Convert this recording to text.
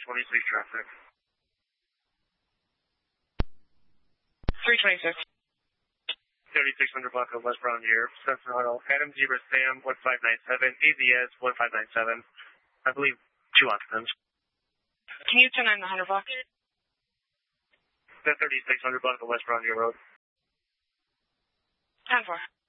326 traffic. 326. 3600 block of West Brown here. Sensor Huddle. Adam Zebra Sam 1597. AZS 1597. I believe 2 occupants. Can you turn on the 100 block? The 3600 block of West Brown Road. 10-4.